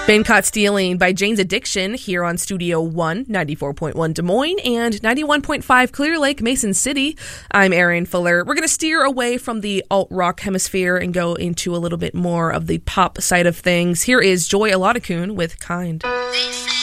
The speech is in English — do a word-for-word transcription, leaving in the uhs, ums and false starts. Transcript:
Been Caught Stealing by Jane's Addiction here on Studio One, ninety-four point one Des Moines and ninety-one point five Clear Lake, Mason City. I'm Erin Fuller. We're going to steer away from the alt-rock hemisphere and go into a little bit more of the pop side of things. Here is Joy Aladakun with Kind.